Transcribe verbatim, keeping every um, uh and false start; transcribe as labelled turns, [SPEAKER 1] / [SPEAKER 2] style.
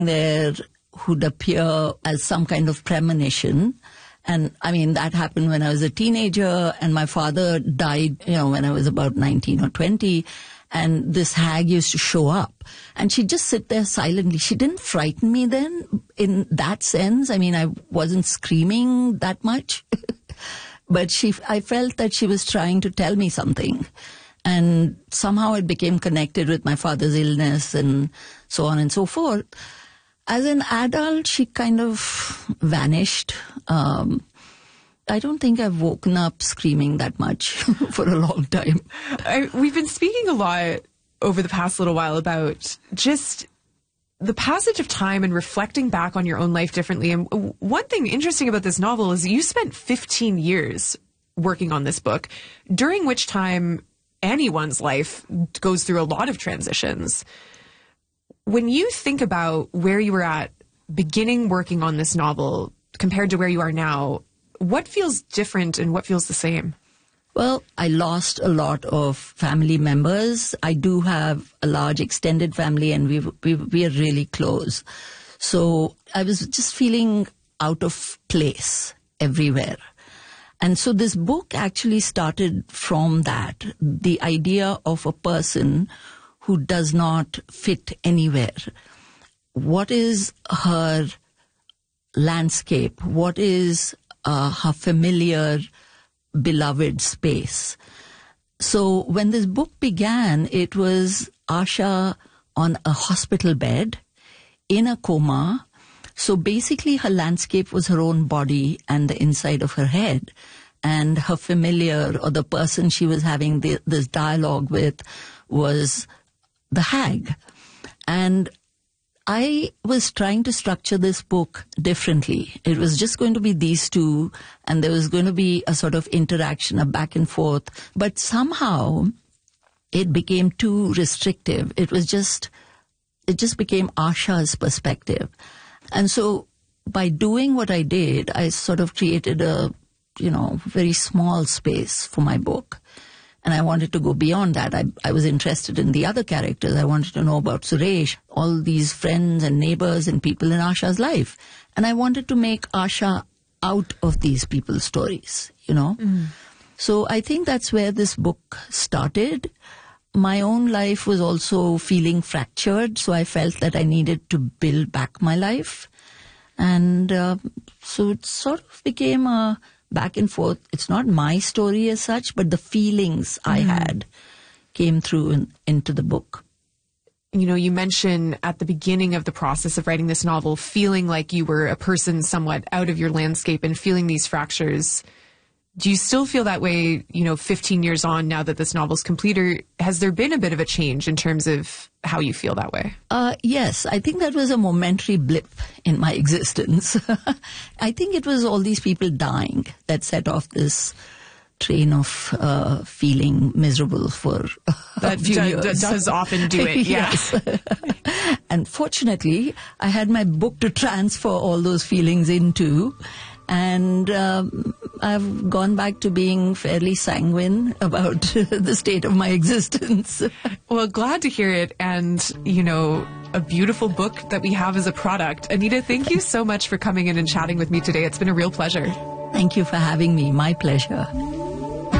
[SPEAKER 1] there would appear as some kind of premonition. And I mean, that happened when I was a teenager, and my father died, you know, when I was about nineteen or twenty. And this hag used to show up, and she'd just sit there silently. She didn't frighten me then in that sense. I mean, I wasn't screaming that much, but she, I felt that she was trying to tell me something. And somehow it became connected with my father's illness and so on and so forth. As an adult, she kind of vanished. Um, I don't think I've woken up screaming that much for a long time.
[SPEAKER 2] I, we've been speaking a lot over the past little while about just the passage of time and reflecting back on your own life differently. And one thing interesting about this novel is you spent fifteen years working on this book, during which time anyone's life goes through a lot of transitions. When you think about where you were at beginning working on this novel compared to where you are now, what feels different and what feels the same?
[SPEAKER 1] Well, I lost a lot of family members. I do have a large extended family, and we we we are really close. So I was just feeling out of place everywhere. And so this book actually started from that, the idea of a person who does not fit anywhere. What is her landscape? What is uh, her familiar, beloved space? So when this book began, it was Asha on a hospital bed in a coma. So basically her landscape was her own body and the inside of her head. And her familiar, or the person she was having the, this dialogue with, was the hag. And I was trying to structure this book differently. It was just going to be these two, and there was going to be a sort of interaction, a back and forth. But somehow it became too restrictive. It was just, it just became Asha's perspective. And so by doing what I did, I sort of created a, you know, very small space for my book. And I wanted to go beyond that. I, I was interested in the other characters. I wanted to know about Suresh, all these friends and neighbors and people in Asha's life. And I wanted to make Asha out of these people's stories, you know. Mm. So I think that's where this book started. My own life was also feeling fractured, so I felt that I needed to build back my life. And uh, so it sort of became a back and forth. It's not my story as such, but the feelings mm. I had came through in, into the book.
[SPEAKER 2] You know, you mentioned at the beginning of the process of writing this novel, feeling like you were a person somewhat out of your landscape and feeling these fractures. Do you still feel that way, you know, fifteen years on now that this novel's complete, or has there been a bit of a change in terms of how you feel that way?
[SPEAKER 1] Uh, yes, I think that was a momentary blip in my existence. I think it was all these people dying that set off this train of uh, feeling miserable for
[SPEAKER 2] that
[SPEAKER 1] a few
[SPEAKER 2] d-
[SPEAKER 1] years.
[SPEAKER 2] D- does often do it, yeah.
[SPEAKER 1] And fortunately, I had my book to transfer all those feelings into. And um, I've gone back to being fairly sanguine about the state of my existence.
[SPEAKER 2] Well, glad to hear it. And, you know, a beautiful book that we have as a product. Anita, thank you so much for coming in and chatting with me today. It's been a real pleasure.
[SPEAKER 1] Thank you for having me. My pleasure.